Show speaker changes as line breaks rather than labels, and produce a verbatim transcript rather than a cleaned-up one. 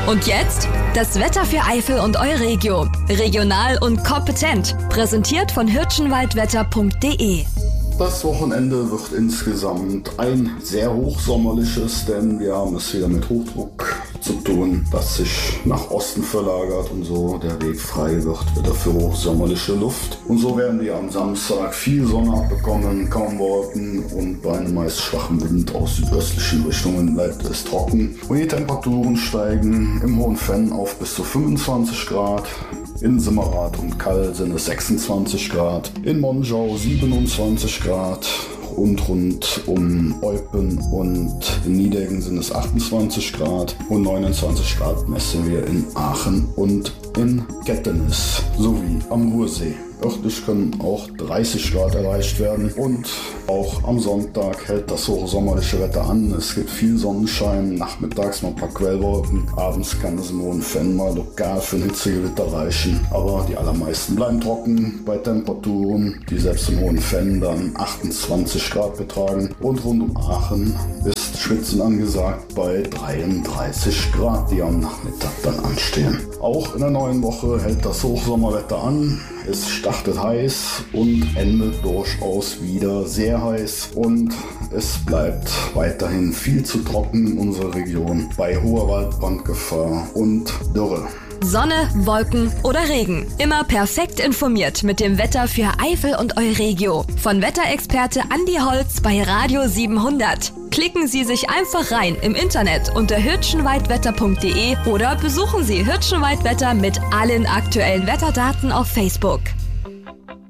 Und jetzt das Wetter für Eifel und Euregio. Regional und kompetent. Präsentiert von hirschenwaldwetter punkt de.
Das Wochenende wird insgesamt ein sehr hochsommerliches, denn wir haben es wieder mit Hochdruck zu tun, das sich nach Osten verlagert und so der Weg frei wird wieder für hochsommerliche Luft. Und so werden wir am Samstag viel Sonne abbekommen, kaum Wolken und bei einem meist schwachen Wind aus südöstlichen Richtungen bleibt es trocken. Und die Temperaturen steigen im Hohenfenn auf bis zu fünfundzwanzig Grad. In Simmerath und Kall sind es sechsundzwanzig Grad, in Monschau siebenundzwanzig Grad und rund um Eupen und in Niedegen sind es achtundzwanzig Grad und neunundzwanzig Grad messen wir in Aachen und in Kettenis sowie am Ruhrsee. Örtlich können auch dreißig Grad erreicht werden und auch am Sonntag hält das hochsommerliche Wetter an. Es gibt viel Sonnenschein, nachmittags mal ein paar Quellwolken, abends kann es im Hohenfenn mal lokal für ein Hitzegewitter reichen. Aber die allermeisten bleiben trocken bei Temperaturen, die selbst im Hohenfenn dann achtundzwanzig Grad betragen und rund um Aachen ist Schwitzen angesagt bei dreiunddreißig Grad, die am Nachmittag dann anstehen. Auch in der neuen Woche hält das Hochsommerwetter an. Es startet heiß und endet durchaus wieder sehr heiß und es bleibt weiterhin viel zu trocken in unserer Region bei hoher Waldbrandgefahr und Dürre.
Sonne, Wolken oder Regen. Immer perfekt informiert mit dem Wetter für Eifel und Euregio. Von Wetterexperte Andi Holz bei Radio siebenhundert. Klicken Sie sich einfach rein im Internet unter hirschenwaldwetter punkt de oder besuchen Sie Hirschenwaldwetter mit allen aktuellen Wetterdaten auf Facebook.